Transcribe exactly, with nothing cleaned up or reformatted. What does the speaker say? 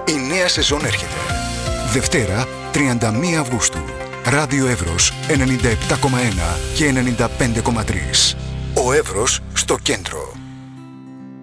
Η νέα σεζόν έρχεται. Δευτέρα, τριάντα μία Αυγούστου. Ράδιο Εύρος ενενήντα επτά κόμμα ένα και ενενήντα πέντε κόμμα τρία. Ο Εύρος στο κέντρο.